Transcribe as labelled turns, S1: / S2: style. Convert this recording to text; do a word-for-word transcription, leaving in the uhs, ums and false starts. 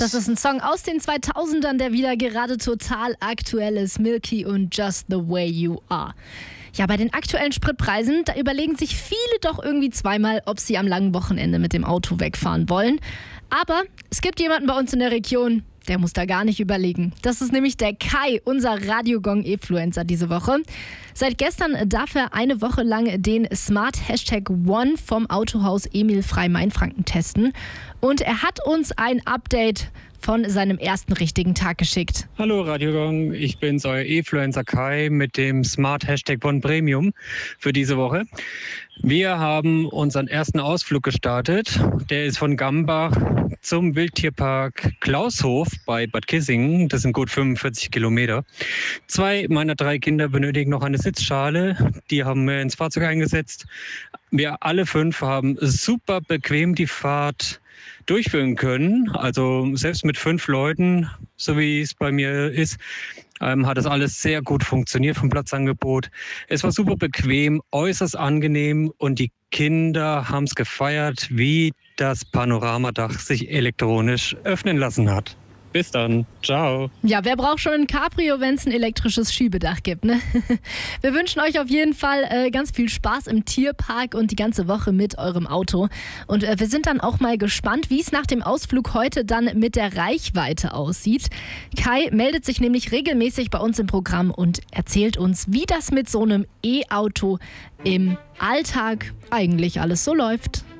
S1: Das ist ein Song aus den zweitausendern, der wieder gerade total aktuell ist. Milky und Just the Way You Are. Ja, bei den aktuellen Spritpreisen, da überlegen sich viele doch irgendwie zweimal, ob sie am langen Wochenende mit dem Auto wegfahren wollen. Aber es gibt jemanden bei uns in der Region, der muss da gar nicht überlegen. Das ist nämlich der Kai, unser Radiogong-Influencer diese Woche. Seit gestern darf er eine Woche lang den Smart Hashtag One vom Autohaus Emil Frey Mainfranken testen. Und er hat uns ein Update von seinem ersten richtigen Tag geschickt.
S2: Hallo Radiogong, ich bin's, euer Influencer Kai mit dem Smart Hashtag One Premium für diese Woche. Wir haben unseren ersten Ausflug gestartet. Der ist von Gambach zum Wildtierpark Klaushof bei Bad Kissingen. Das sind gut fünfundvierzig Kilometer. Zwei meiner drei Kinder benötigen noch eine Sitzschale. Die haben wir ins Fahrzeug eingesetzt. Wir alle fünf haben super bequem die Fahrt durchführen können. Also selbst mit fünf Leuten, so wie es bei mir ist, ähm, hat das alles sehr gut funktioniert vom Platzangebot. Es war super bequem, äußerst angenehm und die Kinder haben es gefeiert, wie das Panoramadach sich elektronisch öffnen lassen hat. Bis dann. Ciao.
S1: Ja, wer braucht schon ein Cabrio, wenn es ein elektrisches Schiebedach gibt, ne? Wir wünschen euch auf jeden Fall äh, ganz viel Spaß im Tierpark und die ganze Woche mit eurem Auto. Und äh, wir sind dann auch mal gespannt, wie es nach dem Ausflug heute dann mit der Reichweite aussieht. Kai meldet sich nämlich regelmäßig bei uns im Programm und erzählt uns, wie das mit so einem E-Auto im Alltag eigentlich alles so läuft.